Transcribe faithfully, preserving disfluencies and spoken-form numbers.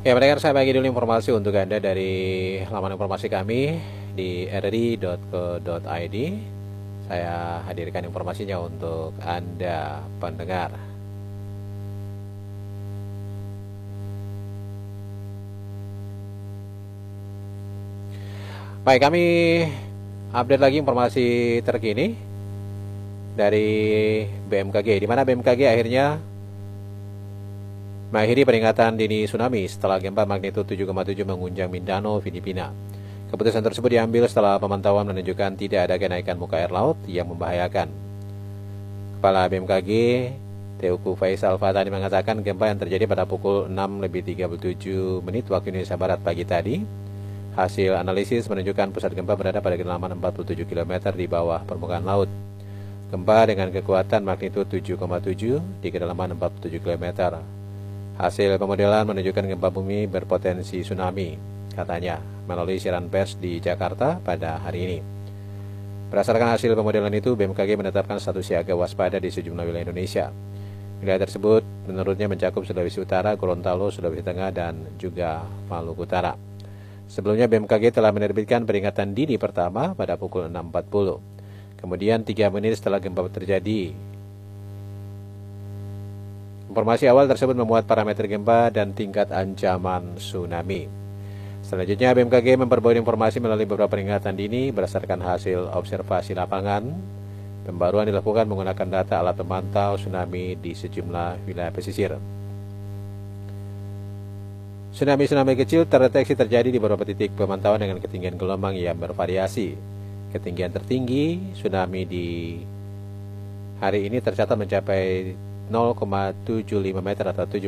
Ya, pendengar, saya bagi dulu informasi untuk Anda dari laman informasi kami di r r i dot co dot i d. Saya hadirkan informasinya untuk Anda pendengar. Baik, kami update lagi informasi terkini dari B M K G, di mana B M K G akhirnya mengakhiri peringatan dini tsunami setelah gempa magnitudo tujuh koma tujuh mengguncang Mindanao, Filipina. Keputusan tersebut diambil setelah pemantauan menunjukkan tidak ada kenaikan muka air laut yang membahayakan. Kepala B M K G, Teuku Faisal Fatani, mengatakan gempa yang terjadi pada pukul enam lebih tiga puluh tujuh menit waktu Indonesia Barat pagi tadi. Hasil analisis menunjukkan pusat gempa berada pada kedalaman empat puluh tujuh kilometer di bawah permukaan laut. Gempa dengan kekuatan magnitudo tujuh koma tujuh di kedalaman empat puluh tujuh kilometer. Hasil pemodelan menunjukkan gempa bumi berpotensi tsunami, katanya, melalui siaran pers di Jakarta pada hari ini. Berdasarkan hasil pemodelan itu, B M K G menetapkan status siaga waspada di sejumlah wilayah Indonesia. Wilayah tersebut menurutnya mencakup Sulawesi Utara, Gorontalo, Sulawesi Tengah, dan juga Maluku Utara. Sebelumnya B M K G telah menerbitkan peringatan dini pertama pada pukul enam empat puluh. Kemudian tiga menit setelah gempa terjadi. Informasi awal tersebut memuat parameter gempa dan tingkat ancaman tsunami. Selanjutnya, B M K G memperbarui informasi melalui beberapa peringatan dini berdasarkan hasil observasi lapangan. Pembaruan dilakukan menggunakan data alat pemantau tsunami di sejumlah wilayah pesisir. Tsunami-tsunami kecil terdeteksi terjadi di beberapa titik pemantauan dengan ketinggian gelombang yang bervariasi. Ketinggian tertinggi tsunami di hari ini tercatat mencapai nol koma tujuh lima meter atau tujuh